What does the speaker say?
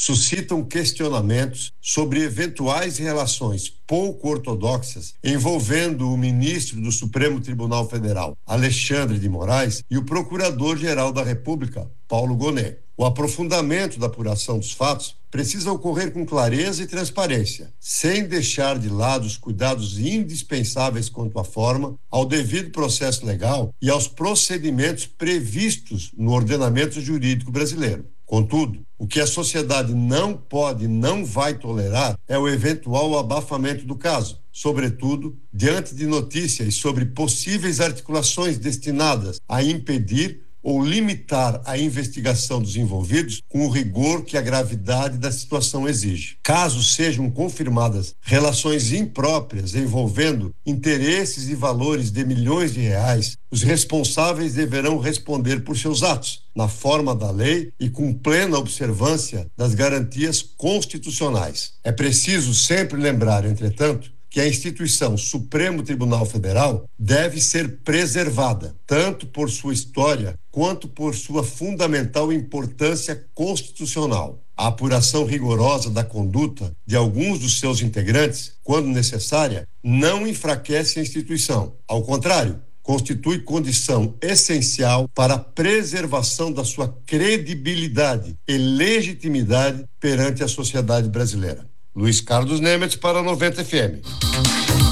suscitam questionamentos sobre eventuais relações pouco ortodoxas envolvendo o ministro do Supremo Tribunal Federal, Alexandre de Moraes, e o Procurador-Geral da República, Paulo Gonet. O aprofundamento da apuração dos fatos precisa ocorrer com clareza e transparência, sem deixar de lado os cuidados indispensáveis quanto à forma, ao devido processo legal e aos procedimentos previstos no ordenamento jurídico brasileiro. Contudo, o que a sociedade não pode e não vai tolerar é o eventual abafamento do caso, sobretudo diante de notícias sobre possíveis articulações destinadas a impedir ou limitar a investigação dos envolvidos com o rigor que a gravidade da situação exige. Caso sejam confirmadas relações impróprias envolvendo interesses e valores de milhões de reais, os responsáveis deverão responder por seus atos, na forma da lei e com plena observância das garantias constitucionais. É preciso sempre lembrar, entretanto, que a instituição Supremo Tribunal Federal deve ser preservada, tanto por sua história quanto por sua fundamental importância constitucional. A apuração rigorosa da conduta de alguns dos seus integrantes, quando necessária, não enfraquece a instituição. Ao contrário, constitui condição essencial para a preservação da sua credibilidade e legitimidade perante a sociedade brasileira. Luiz Carlos Nemetz para 90 FM.